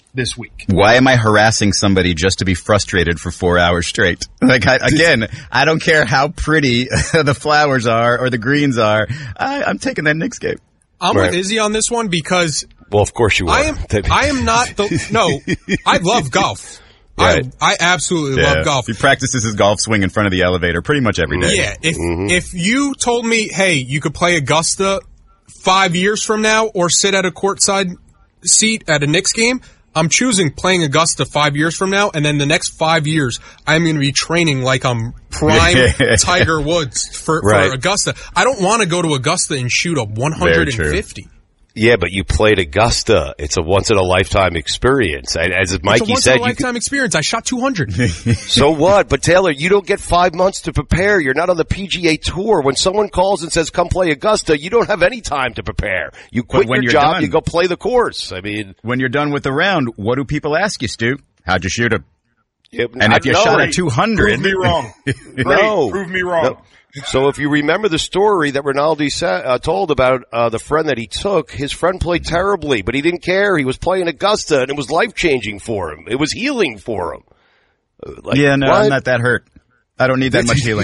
this week. Why am I harassing somebody just to be frustrated for 4 hours straight? Like, I don't care how pretty the flowers are or the greens are. I'm taking that Knicks game. I'm with Izzy on this one because... Well, of course you are. I am not no, I love golf. Right. I absolutely love golf. He practices his golf swing in front of the elevator pretty much every day. Yeah. If you told me, hey, you could play Augusta 5 years from now or sit at a courtside seat at a Knicks game, I'm choosing playing Augusta 5 years from now, and then the next 5 years, I'm going to be training like I'm prime Tiger Woods for Augusta. I don't want to go to Augusta and shoot a 150. Yeah, but you played Augusta. It's a once-in-a-lifetime experience. As Mikey said, it's a once-in-a-lifetime experience. I shot 200. So what? But, Taylor, you don't get 5 months to prepare. You're not on the PGA Tour. When someone calls and says, come play Augusta, you don't have any time to prepare. You quit your job, you go play the course. I mean, when you're done with the round, what do people ask you, Stu? How'd you shoot him? Yeah, and if you shot at 200... Prove me wrong. Prove me wrong. No. So if you remember the story that Rinaldi told about the friend that he took, his friend played terribly, but he didn't care. He was playing Augusta, and it was life-changing for him. It was healing for him. I'm not that hurt. I don't need that much healing.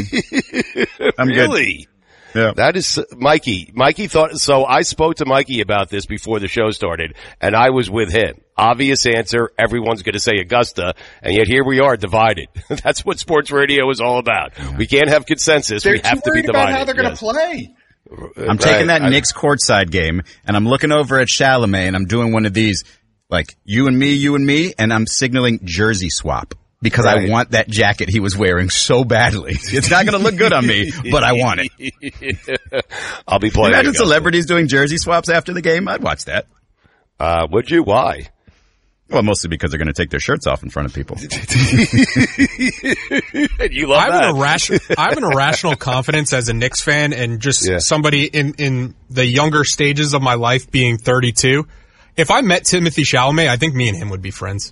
I'm really? Good. Yeah. That is Mikey. Mikey thought so. I spoke to Mikey about this before the show started, and I was with him. Obvious answer. Everyone's going to say Augusta, and yet here we are divided. That's what sports radio is all about. We can't have consensus. We have to be divided. About how they're going to play. I'm taking that Knicks courtside game, and I'm looking over at Chalamet, and I'm doing one of these, like you and me, and I'm signaling jersey swap. Because I want that jacket he was wearing so badly. It's not going to look good on me, but I want it. I'll be playing. Imagine celebrities doing jersey swaps after the game. I'd watch that. Would you? Why? Well, mostly because they're going to take their shirts off in front of people. You love that. I have an irrational confidence as a Knicks fan and just somebody in the younger stages of my life being 32. If I met Timothy Chalamet, I think me and him would be friends.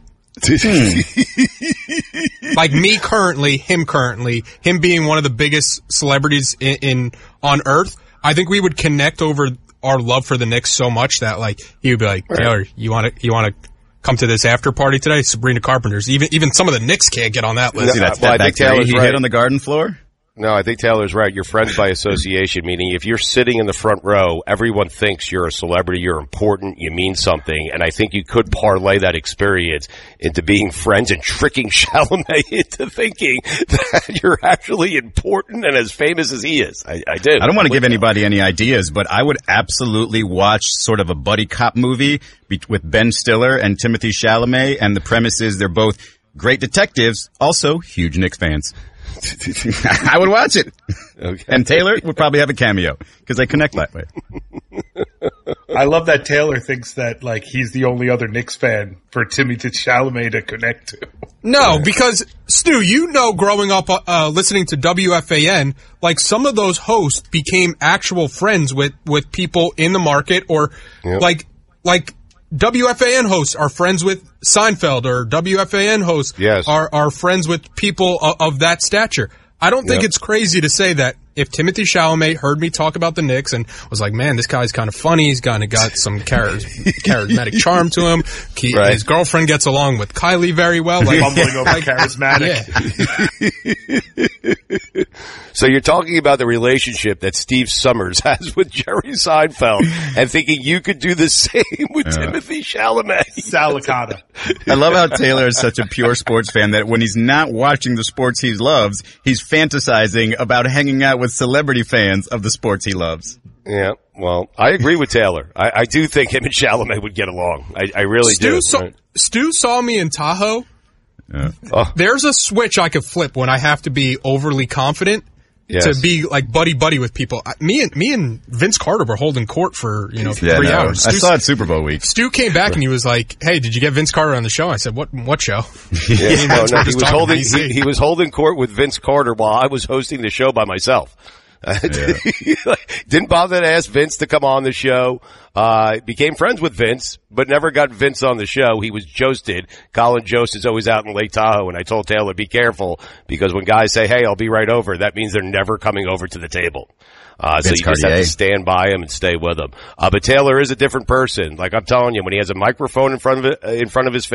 Like me currently, him being one of the biggest celebrities on earth, I think we would connect over our love for the Knicks so much that like he would be like, Taylor, you want to come to this after party today? Sabrina Carpenter's. Even some of the Knicks can't get on that list. See, that's that bacteria he hit on the garden floor? No, I think Taylor's right. You're friends by association, meaning if you're sitting in the front row, everyone thinks you're a celebrity, you're important, you mean something, and I think you could parlay that experience into being friends and tricking Chalamet into thinking that you're actually important and as famous as he is. I do. I don't want to give anybody any ideas, but I would absolutely watch sort of a buddy cop movie with Ben Stiller and Timothy Chalamet, and the premise is they're both great detectives, also huge Knicks fans. I would watch it. Okay. And Taylor would probably have a cameo because they connect that way. I love that Taylor thinks that like he's the only other Knicks fan for Timothy Chalamet to connect to. No, because Stu, growing up listening to WFAN, like some of those hosts became actual friends with people in the market, or like WFAN hosts are friends with Seinfeld, or WFAN hosts are friends with people of that stature. I don't think it's crazy to say that if Timothy Chalamet heard me talk about the Knicks and was like, man, this guy's kind of funny, he's kind of got some charismatic charm to him, his girlfriend gets along with Kylie very well. Like, bumbling over charismatic. Yeah. So you're talking about the relationship that Steve Summers has with Jerry Seinfeld and thinking you could do the same with Timothy Chalamet. Salicata. I love how Taylor is such a pure sports fan that when he's not watching the sports he loves, he's fantasizing about hanging out with celebrity fans of the sports he loves. Yeah, well, I agree with Taylor. I do think him and Chalamet would get along. I really do. Stu saw me in Tahoe. Yeah. There's a switch I could flip when I have to be overly confident to be like buddy with people. Me and Vince Carter were holding court for 3 hours. I saw it Super Bowl week. Stu came back and he was like, "Hey, did you get Vince Carter on the show?" I said, "What show?" He was holding court with Vince Carter while I was hosting the show by myself. Didn't bother to ask Vince to come on the show. Became friends with Vince, but never got Vince on the show. He was Joested. Colin Jost is always out in Lake Tahoe, and I told Taylor, be careful, because when guys say, hey, I'll be right over, that means they're never coming over to the table. So you just have to stand by him and stay with him. But Taylor is a different person. Like I'm telling you, when he has a microphone in front of his face,